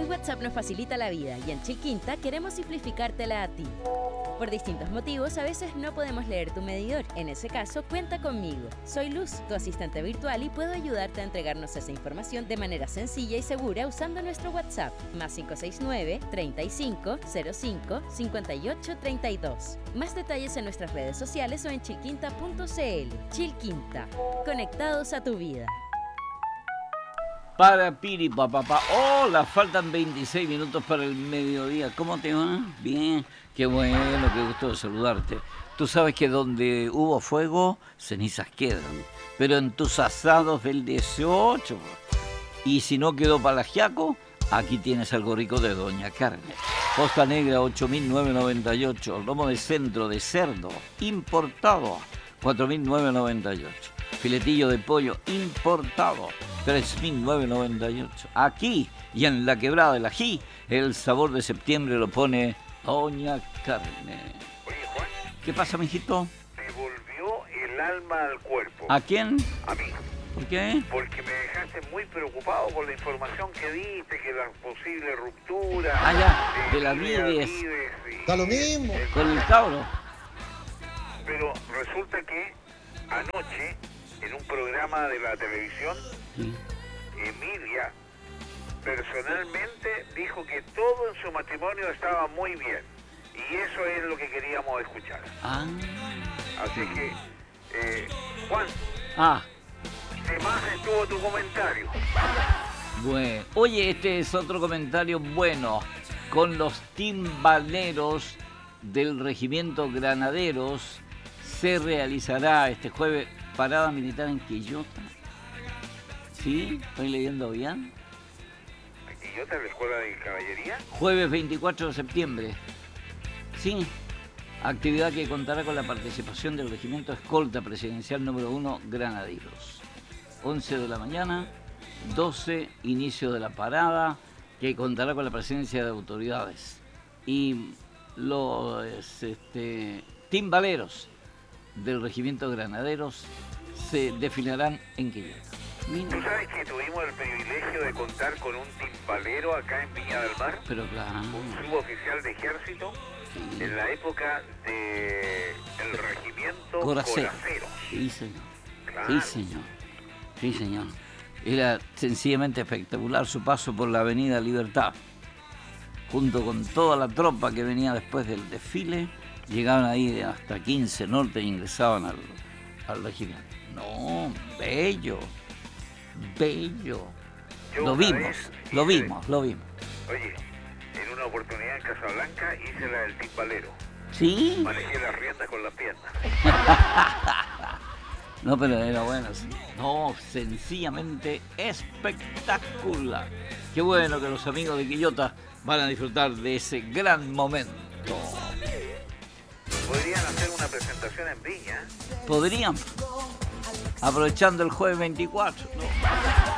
WhatsApp nos facilita la vida y en Chilquinta queremos simplificártela a ti. Por distintos motivos, a veces no podemos leer tu medidor. En ese caso, cuenta conmigo. Soy Luz, tu asistente virtual, y puedo ayudarte a entregarnos esa información de manera sencilla y segura usando nuestro WhatsApp, más 569-3505-5832. Más detalles en nuestras redes sociales o en chilquinta.cl. Chilquinta, conectados a tu vida. Para Piri, papá. Hola, faltan 26 minutos para el mediodía. ¿Cómo te va? Bien, qué bueno, qué gusto de saludarte. Tú sabes que donde hubo fuego, cenizas quedan. Pero en tus asados del 18. Y si no quedó para ajiaco, aquí tienes algo rico de Doña Carmen. Costa Negra, 8.998. Lomo de centro de cerdo, importado, 4.998. Filetillo de pollo importado, 3.998. Aquí y en la Quebrada del Ají, el sabor de septiembre lo pone Doña Carmen. Oye, Juan. ¿Qué pasa, mijito? Me volvió el alma al cuerpo. ¿A quién? A mí. ¿Por qué? Porque me dejaste muy preocupado por la información que diste, que la posible ruptura... Ah, ya, de la Vides. Está lo mismo. Con el cabro. Pero resulta que anoche, en un programa de la televisión, Sí. Emilia personalmente dijo que todo en su matrimonio estaba muy bien. Y eso es lo que queríamos escuchar. Ah. Así que, Juan, Ah, de más estuvo tu comentario. bueno. Oye, este es otro comentario bueno. Con los timbaleros del Regimiento Granaderos se realizará este jueves parada militar en Quillota. ¿Sí? ¿Estoy leyendo bien? ¿Aquí yo te la escuela de caballería? Jueves 24 de septiembre. Sí. Actividad que contará con la participación del Regimiento Escolta Presidencial número 1 Granaderos. 11 de la mañana, 12, inicio de la parada, que contará con la presencia de autoridades. Y los timbaleros del Regimiento Granaderos se desfilarán en Quillota. ¿Tú sabes que tuvimos el privilegio de contar con un timbalero acá en Viña del Mar? Pero claro. Un suboficial de ejército Sí. en la época del regimiento Coracero. Coracero. Sí, señor. Claro. Sí, señor. Sí, señor. Era sencillamente espectacular su paso por la Avenida Libertad. Junto con toda la tropa que venía después del desfile, llegaban ahí hasta 15 Norte e ingresaban al regimiento. No, bello. Bello. Yo Lo una vimos, vez lo hice- vimos, lo vimos. Oye, en una oportunidad en Casablanca hice la del timbalero. ¿Sí? Manejé las riendas con las piernas. No, pero era bueno, sí. No, sencillamente espectacular. Qué bueno que los amigos de Quillota van a disfrutar de ese gran momento. Podrían hacer una presentación en Viña. Podrían, aprovechando el jueves 24, ¿no?